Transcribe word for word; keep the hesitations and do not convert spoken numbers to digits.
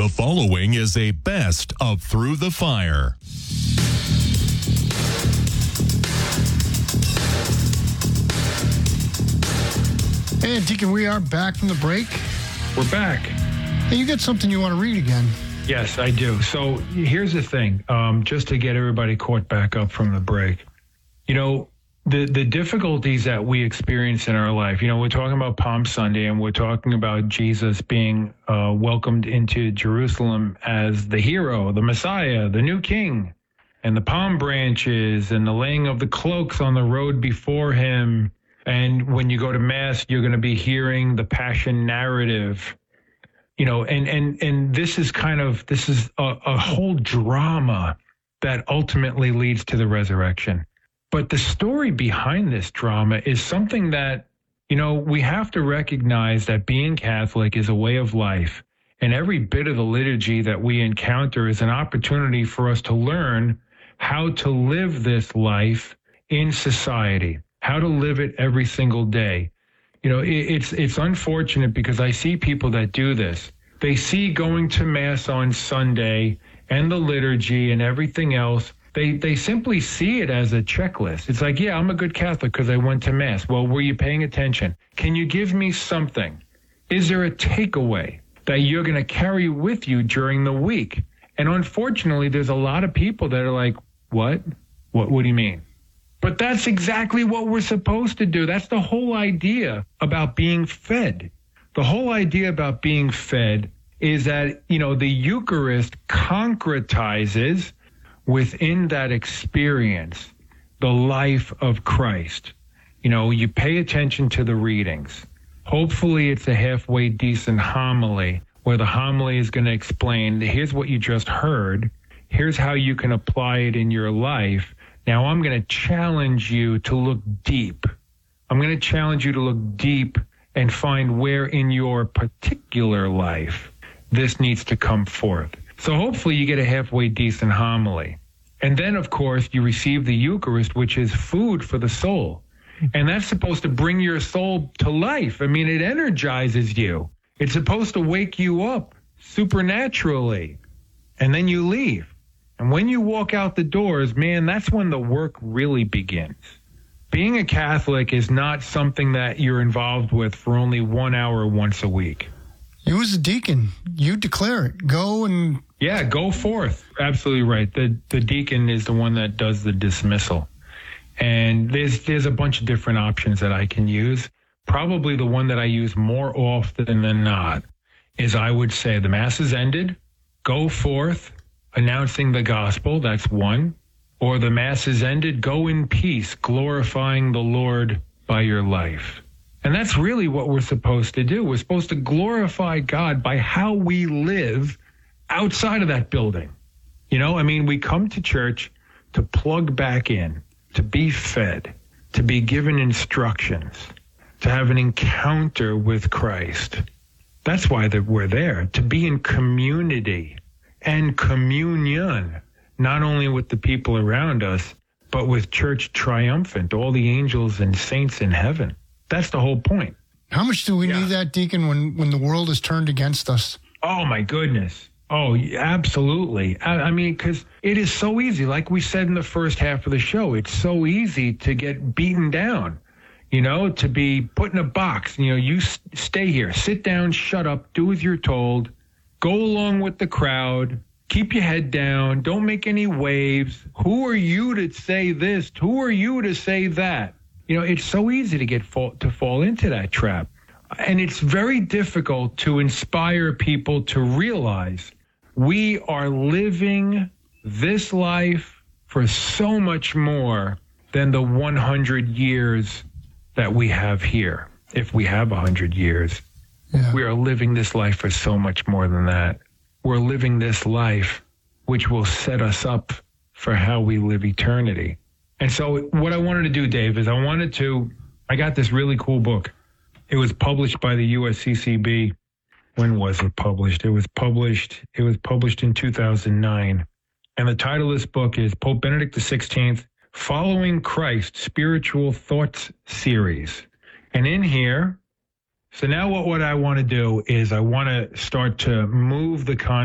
The following is a best of Through the Fire. Hey, Deacon, we are back from the break. We're back. Hey, you got something you want to read again? Yes, I do. So here's the thing, um, just to get everybody caught back up from the break. You know, the, the difficulties that we experience in our life, you know, we're talking about Palm Sunday and we're talking about Jesus being uh, welcomed into Jerusalem as the hero, the Messiah, the new king, and the palm branches and the laying of the cloaks on the road before him. And when you go to Mass, you're going to be hearing the Passion narrative. You know, and, and, and this is kind of, this is a, a whole drama that ultimately leads to the resurrection. But the story behind this drama is something that, you know, we have to recognize that being Catholic is a way of life. And every bit of the liturgy that we encounter is an opportunity for us to learn how to live this life in society, how to live it every single day. You know, it, it's it's unfortunate because I see people that do this. They see going to Mass on Sunday and the liturgy and everything else. They they simply see it as a checklist. It's like, yeah, I'm a good Catholic because I went to Mass. Well, were you paying attention? Can you give me something? Is there a takeaway that you're going to carry with you during the week? And unfortunately, there's a lot of people that are like, what? What, what do you mean? But that's exactly what we're supposed to do. That's the whole idea about being fed. The whole idea about being fed is that, you know, the Eucharist concretizes within that experience the life of Christ. You know, you pay attention to the readings. Hopefully it's a halfway decent homily where the homily is going to explain, here's what you just heard. Here's how you can apply it in your life. Now I'm going to challenge you to look deep. I'm going to challenge you to look deep and find where in your particular life this needs to come forth. So hopefully you get a halfway decent homily. And then, of course, you receive the Eucharist, which is food for the soul. And that's supposed to bring your soul to life. I mean, it energizes you. It's supposed to wake you up supernaturally. And then you leave. And when you walk out the doors, man, that's when the work really begins. Being a Catholic is not something that you're involved with for only one hour once a week. You as a deacon, you declare it. Go and... Yeah, go forth. Absolutely right. The the deacon is the one that does the dismissal. And there's there's a bunch of different options that I can use. Probably the one that I use more often than not is I would say the Mass is ended, go forth, announcing the gospel, that's one. Or the Mass is ended, go in peace, glorifying the Lord by your life. And that's really what we're supposed to do. We're supposed to glorify God by how we live outside of that building. You know, I mean, we come to church to plug back in, to be fed, to be given instructions, to have an encounter with Christ. That's why that we're there, to be in community and communion, not only with the people around us, but with church triumphant, all the angels and saints in heaven. That's the whole point. How much do we Yeah. need that, Deacon, when, when the world is turned against us? Oh, my goodness. Oh, absolutely. I, I mean, because it is so easy. Like we said in the first half of the show, it's so easy to get beaten down, you know, to be put in a box. You know, you s- stay here, sit down, shut up, do as you're told, go along with the crowd, keep your head down, don't make any waves. Who are you to say this? Who are you to say that? You know, it's so easy to get fall, to fall into that trap. And it's very difficult to inspire people to realize we are living this life for so much more than the one hundred years that we have here. If we have one hundred years, Yeah. we are living this life for so much more than that. We're living this life which will set us up for how we live eternity. And so what I wanted to do, Dave, is I wanted to, I got this really cool book. It was published by the U S C C B. When was it published? It was published, it was published in two thousand nine. And the title of this book is Pope Benedict the sixteenth, Following Christ, Spiritual Thoughts Series. And in here, so now what, what I want to do is I want to start to move the conversation